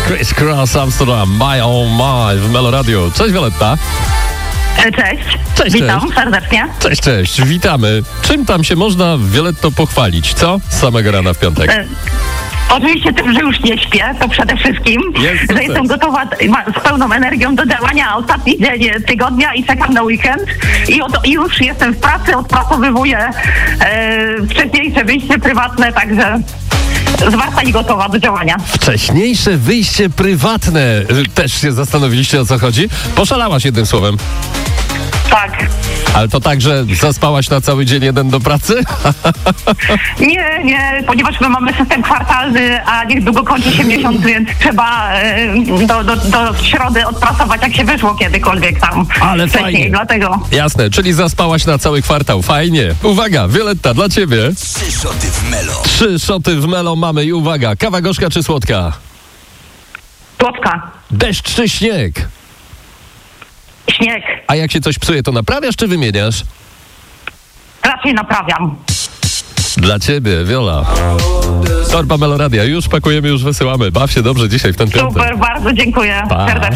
Criss Cross Amsterdam, My Oh My w Melo Radio. Cześć Violetta. Cześć. Witam serdecznie. Cześć, witamy. Czym tam się można, Violetto, pochwalić, co? Z samego rana w piątek. Oczywiście tym, że już nie śpię, to przede wszystkim, że jestem gotowa z pełną energią do działania. Ostatni dzień tygodnia i czekam na weekend i już jestem w pracy, odpracowywuję wcześniejsze wyjście prywatne, także zwarta i gotowa do działania. Wcześniejsze wyjście prywatne. Też się zastanowiliście, o co chodzi? Poszalałaś jednym słowem. Tak. Ale to tak, że zaspałaś na cały dzień jeden do pracy? Nie, ponieważ my mamy system kwartalny, a niedługo kończy się miesiąc, więc trzeba do środy odpracować, jak się wyszło kiedykolwiek tam. Ale wcześniej, fajnie. dlatego. Jasne, czyli zaspałaś na cały kwartał. Fajnie. Uwaga, Violetta, dla ciebie. 3 szoty w Melo. 3 szoty w Melo mamy i uwaga, kawa gorzka czy słodka? Słodka. Deszcz czy śnieg? Śnieg. A jak się coś psuje, to naprawiasz czy wymieniasz? Raczej naprawiam. Dla ciebie, Viola. Torba Meloradia. Już pakujemy, już wysyłamy. Baw się dobrze dzisiaj w ten piątek. Super, bardzo dziękuję Pa. serdecznie.